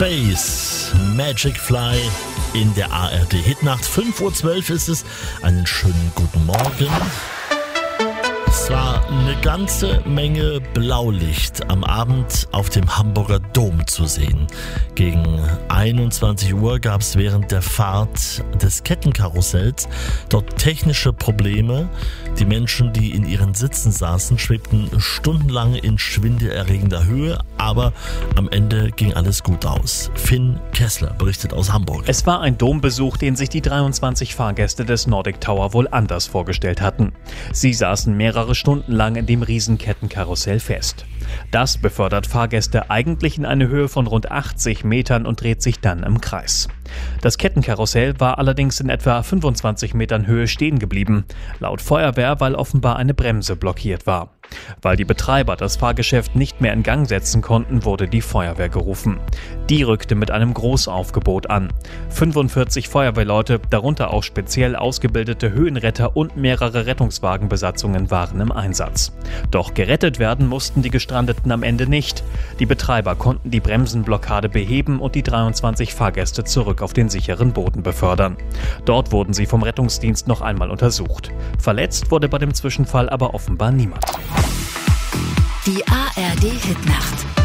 Space, Magic Fly in der ARD Hitnacht. 5:12 Uhr ist es. Einen schönen guten Morgen. Es war eine ganze Menge Blaulicht am Abend auf dem Hamburger Dom zu sehen. Gegen 21 Uhr gab es während der Fahrt des Kettenkarussells dort technische Probleme. Die Menschen, die in ihren Sitzen saßen, schwebten stundenlang in schwindelerregender Höhe, aber am Ende ging alles gut aus. Finn Kessler berichtet aus Hamburg. Es war ein Dombesuch, den sich die 23 Fahrgäste des Nordic Tower wohl anders vorgestellt hatten. Sie saßen mehrere Stunden lang in dem Riesenkettenkarussell fest. Das befördert Fahrgäste eigentlich in eine Höhe von rund 80 Metern und dreht sich dann im Kreis. Das Kettenkarussell war allerdings in etwa 25 Metern Höhe stehen geblieben. Laut Feuerwehr, weil offenbar eine Bremse blockiert war. Weil die Betreiber das Fahrgeschäft nicht mehr in Gang setzen konnten, wurde die Feuerwehr gerufen. Die rückte mit einem Großaufgebot an. 45 Feuerwehrleute, darunter auch speziell ausgebildete Höhenretter und mehrere Rettungswagenbesatzungen waren im Einsatz. Doch gerettet werden mussten die Gestrandeten am Ende nicht. Die Betreiber konnten die Bremsenblockade beheben und die 23 Fahrgäste zurück auf den sicheren Boden befördern. Dort wurden sie vom Rettungsdienst noch einmal untersucht. Verletzt wurde bei dem Zwischenfall aber offenbar niemand. Die ARD Hitnacht.